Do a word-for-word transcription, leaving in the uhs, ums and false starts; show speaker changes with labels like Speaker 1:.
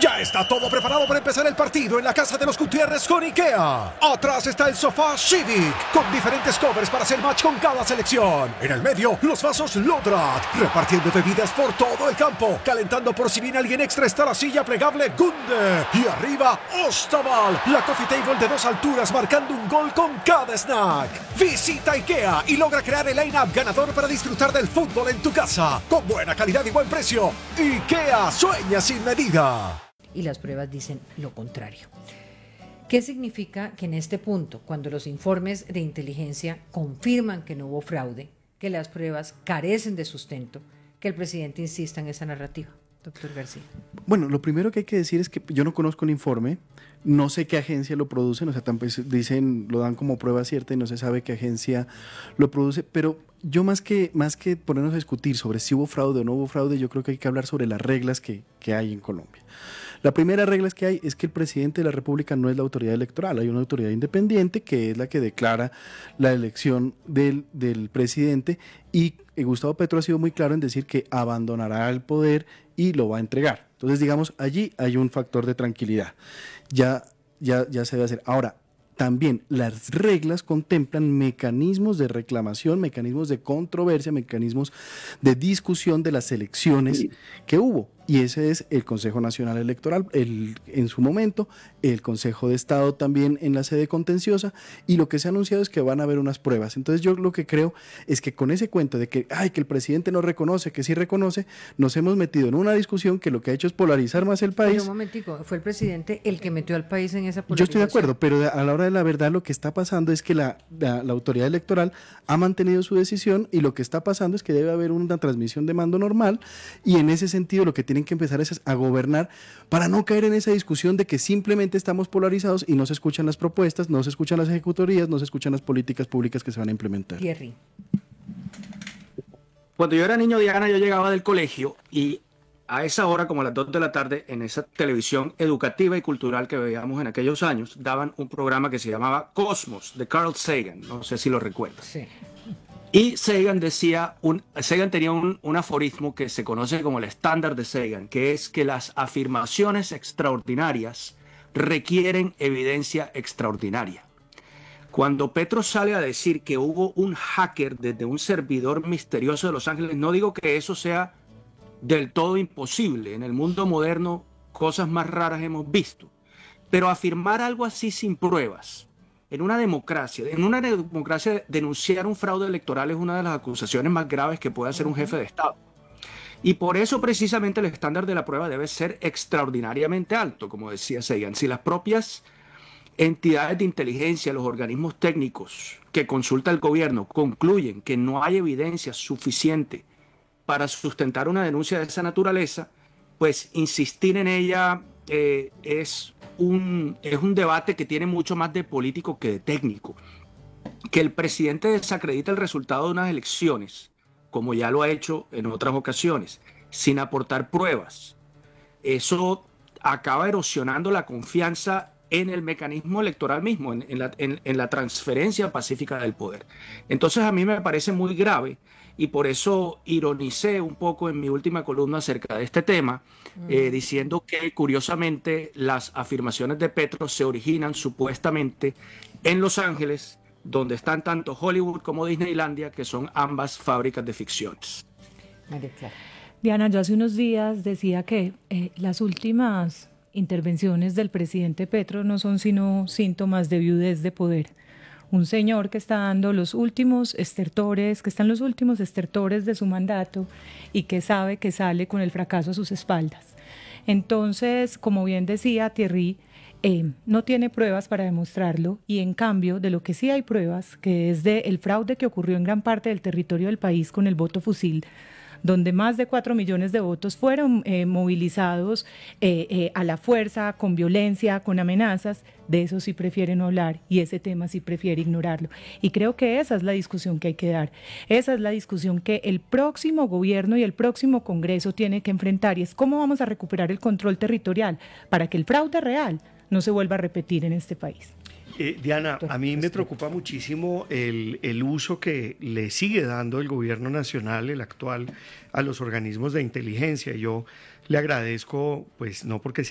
Speaker 1: Ya está todo preparado para empezar el partido en la casa de los Gutiérrez con IKEA. Atrás está el sofá Civic, con diferentes covers para hacer match con cada selección. En el medio, los vasos Lodrat, repartiendo bebidas por todo el campo. Calentando por si viene alguien extra está la silla plegable Gunde. Y arriba, Ostaval, la coffee table de dos alturas marcando un gol con cada snack. Visita IKEA y logra crear el line-up ganador para disfrutar del fútbol en tu casa. Con buena calidad y buen precio. IKEA sueña sin medida.
Speaker 2: Y las pruebas dicen lo contrario. ¿Qué significa que en este punto, cuando los informes de inteligencia confirman que no hubo fraude, que las pruebas carecen de sustento, que el presidente insista en esa narrativa? Doctor García.
Speaker 3: Bueno, lo primero que hay que decir es que yo no conozco el informe, no sé qué agencia lo produce, o sea, tampoco dicen, lo dan como prueba cierta y no se sabe qué agencia lo produce, pero yo más que, más que ponernos a discutir sobre si hubo fraude o no hubo fraude, yo creo que hay que hablar sobre las reglas que, que hay en Colombia. La primera regla que hay es que el presidente de la República no es la autoridad electoral, hay una autoridad independiente que es la que declara la elección del, del presidente y Gustavo Petro ha sido muy claro en decir que abandonará el poder y lo va a entregar. Entonces, digamos, allí hay un factor de tranquilidad, ya, ya, ya se debe hacer. Ahora, también las reglas contemplan mecanismos de reclamación, mecanismos de controversia, mecanismos de discusión de las elecciones que hubo. Y ese es el Consejo Nacional Electoral, el, en su momento, el Consejo de Estado también en la sede contenciosa, y lo que se ha anunciado es que van a haber unas pruebas. Entonces yo lo que creo es que con ese cuento de que, ay, que el presidente no reconoce, que sí reconoce, nos hemos metido en una discusión que lo que ha hecho es polarizar más el país.
Speaker 2: Pero un momentico, fue el presidente el que metió al país en esa polarización.
Speaker 3: Yo estoy de acuerdo, pero a la hora de la verdad lo que está pasando es que la, la, la autoridad electoral ha mantenido su decisión y lo que está pasando es que debe haber una transmisión de mando normal y en ese sentido lo que tienen que empezar es a gobernar para no caer en esa discusión de que simplemente estamos polarizados y no se escuchan las propuestas, no se escuchan las ejecutorías, no se escuchan las políticas públicas que se van a implementar.
Speaker 2: Thierry.
Speaker 4: Cuando yo era niño, Diana, yo llegaba del colegio y a esa hora, como a las dos de la tarde, en esa televisión educativa y cultural que veíamos en aquellos años, daban un programa que se llamaba Cosmos, de Carl Sagan, no sé si lo recuerdas.
Speaker 2: Sí.
Speaker 4: Y Sagan decía, un, Sagan tenía un, un aforismo que se conoce como el estándar de Sagan, que es que las afirmaciones extraordinarias requieren evidencia extraordinaria. Cuando Petro sale a decir que hubo un hacker desde un servidor misterioso de Los Ángeles, no digo que eso sea del todo imposible. En el mundo moderno cosas más raras hemos visto. Pero afirmar algo así sin pruebas, en una democracia, en una democracia denunciar un fraude electoral es una de las acusaciones más graves que puede hacer un jefe de Estado. Y por eso precisamente el estándar de la prueba debe ser extraordinariamente alto, como decía Sagan. Si las propias entidades de inteligencia, los organismos técnicos que consulta el gobierno concluyen que no hay evidencia suficiente para sustentar una denuncia de esa naturaleza, pues insistir en ella eh, es, un, es un debate que tiene mucho más de político que de técnico. Que el presidente desacredita el resultado de unas elecciones, como ya lo ha hecho en otras ocasiones, sin aportar pruebas, eso acaba erosionando la confianza en el mecanismo electoral mismo, en, en, la, en, en la transferencia pacífica del poder. Entonces a mí me parece muy grave y por eso ironicé un poco en mi última columna acerca de este tema, mm. eh, diciendo que curiosamente las afirmaciones de Petro se originan supuestamente en Los Ángeles, donde están tanto Hollywood como Disneylandia, que son ambas fábricas de ficciones.
Speaker 5: Diana, yo hace unos días decía que eh, las últimas intervenciones del presidente Petro no son sino síntomas de viudez de poder. Un señor que está dando los últimos estertores, que están los últimos estertores de su mandato y que sabe que sale con el fracaso a sus espaldas. Entonces, como bien decía Thierry, eh, no tiene pruebas para demostrarlo y en cambio de lo que sí hay pruebas, que es del fraude que ocurrió en gran parte del territorio del país con el voto fusil, donde más de cuatro millones de votos fueron eh, movilizados eh, eh, a la fuerza, con violencia, con amenazas, de eso sí prefiere no hablar y ese tema sí prefiere ignorarlo. Y creo que esa es la discusión que hay que dar, esa es la discusión que el próximo gobierno y el próximo Congreso tiene que enfrentar y es cómo vamos a recuperar el control territorial para que el fraude real no se vuelva a repetir en este país.
Speaker 6: Eh, Diana, a mí me preocupa muchísimo el, el uso que le sigue dando el gobierno nacional, el actual, a los organismos de inteligencia. Yo le agradezco, pues no porque sea